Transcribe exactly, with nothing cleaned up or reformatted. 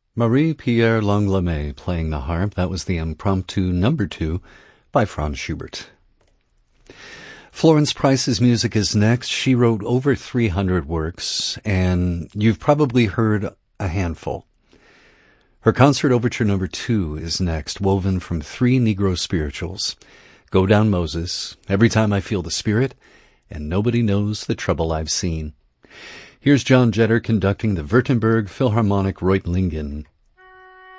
Marie-Pierre Langlois playing the harp. That was the Impromptu Number Two by Franz Schubert. Florence Price's music is next. She wrote over three hundred works, and you've probably heard a handful. Her Concert Overture Number Two is next, woven from three Negro spirituals. Go Down Moses, Every Time I Feel the Spirit, and Nobody Knows the Trouble I've Seen. Here's John Jetter conducting the Württemberg Philharmonic Reutlingen